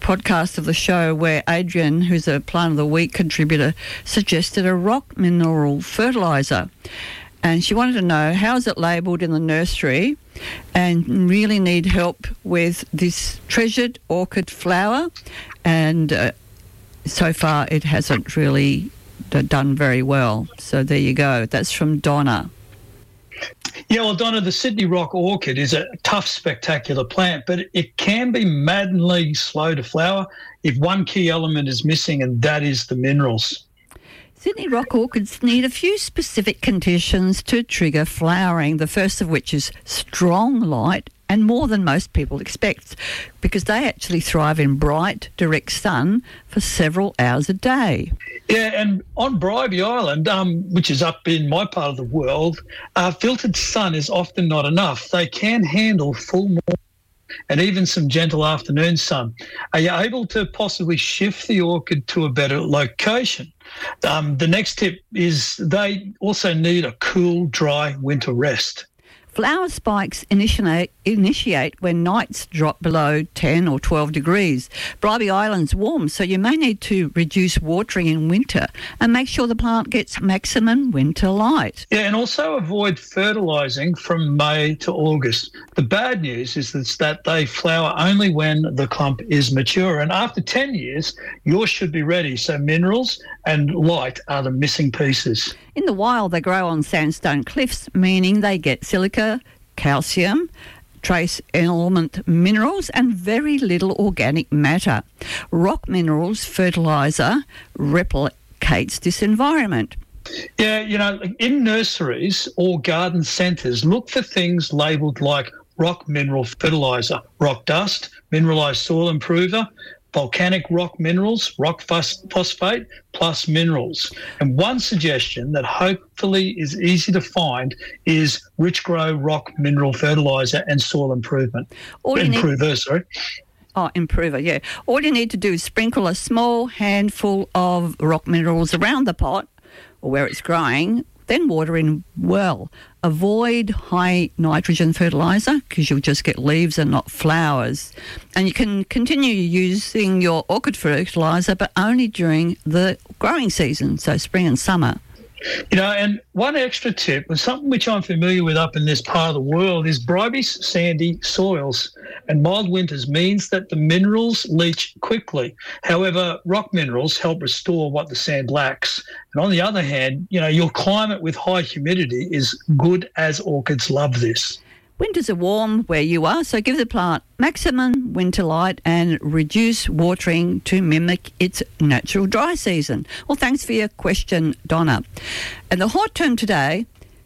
podcast of the show where Adrian, who's a Plant of the Week contributor, suggested a rock mineral fertiliser. And she wanted to know, how is it labelled in the nursery, and really need help with this treasured orchid flower. And so far it hasn't really done very well. So there you go. That's from Donna. Yeah, well, Donna, the Sydney rock orchid is a tough, spectacular plant, but it can be maddeningly slow to flower if one key element is missing, and that is the minerals. Sydney rock orchids need a few specific conditions to trigger flowering, the first of which is strong light and more than most people expect, because they actually thrive in bright, direct sun for several hours a day. Yeah, and on Bribie Island, which is up in my part of the world, filtered sun is often not enough. They can handle full morning and even some gentle afternoon sun. Are you able to possibly shift the orchid to a better location? The next tip is they also need a cool, dry winter rest. Flower spikes initiate when nights drop below 10 or 12 degrees. Bribie Island's warm, so you may need to reduce watering in winter and make sure the plant gets maximum winter light. Yeah, and also avoid fertilising from May to August. The bad news is that they flower only when the clump is mature, and after 10 years, yours should be ready. So minerals and light are the missing pieces. In the wild, they grow on sandstone cliffs, meaning they get silica, calcium, trace element minerals and very little organic matter. Rock minerals fertiliser replicates this environment. Yeah, in nurseries or garden centres, look for things labelled like rock mineral fertiliser, rock dust, mineralised soil improver, volcanic rock minerals, rock phosphate, plus minerals. And one suggestion that hopefully is easy to find is Rich Grow rock mineral fertiliser and soil improver. Improver, yeah. All you need to do is sprinkle a small handful of rock minerals around the pot or where it's growing, then water in well. Avoid high nitrogen fertiliser because you'll just get leaves and not flowers. And you can continue using your orchid fertiliser, but only during the growing season, so spring and summer. And one extra tip, and something which I'm familiar with up in this part of the world, is Bribie's sandy soils. And mild winters means that the minerals leach quickly. However, rock minerals help restore what the sand lacks. And on the other hand, your climate with high humidity is good, as orchids love this. Winters are warm where you are, so give the plant maximum winter light and reduce watering to mimic its natural dry season. Well, thanks for your question, Donna. And the hot term today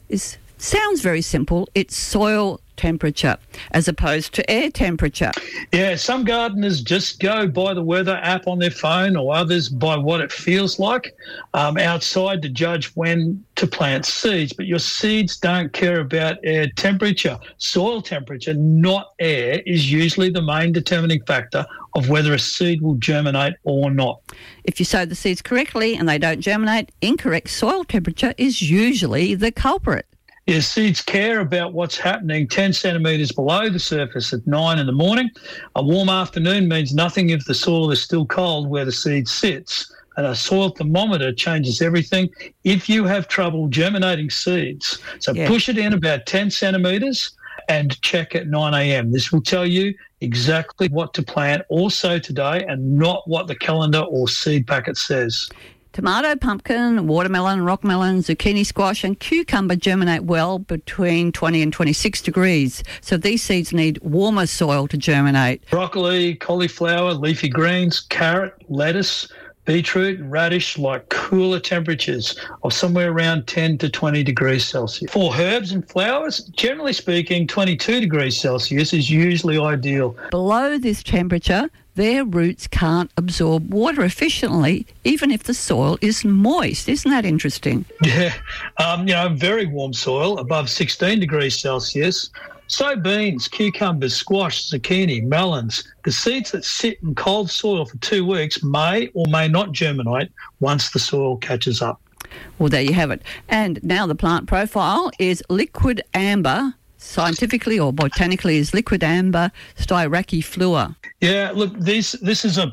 sounds very simple. It's soil temperature as opposed to air temperature. Yeah, some gardeners just go by the weather app on their phone, or others by what it feels like outside to judge when to plant seeds. But your seeds don't care about air temperature. Soil temperature, not air, is usually the main determining factor of whether a seed will germinate or not. If you sow the seeds correctly and they don't germinate, incorrect soil temperature is usually the culprit. Yeah, seeds care about what's happening 10 centimetres below the surface at 9 in the morning. A warm afternoon means nothing if the soil is still cold where the seed sits. And a soil thermometer changes everything if you have trouble germinating seeds. So push it in about 10 centimetres and check at 9 a.m. This will tell you exactly what to plant also today, and not what the calendar or seed packet says. Tomato, pumpkin, watermelon, rockmelon, zucchini, squash and cucumber germinate well between 20 and 26 degrees. So these seeds need warmer soil to germinate. Broccoli, cauliflower, leafy greens, carrot, lettuce, beetroot and radish like cooler temperatures of somewhere around 10 to 20 degrees Celsius. For herbs and flowers, generally speaking, 22 degrees Celsius is usually ideal. Below this temperature, their roots can't absorb water efficiently, even if the soil is moist. Isn't that interesting? Yeah. Very warm soil, above 16 degrees Celsius. Sow beans, cucumbers, squash, zucchini, melons. The seeds that sit in cold soil for 2 weeks may or may not germinate once the soil catches up. Well, there you have it. And now the plant profile is liquid amber, scientifically or botanically is liquid amber styraciflua. Yeah, look, this is a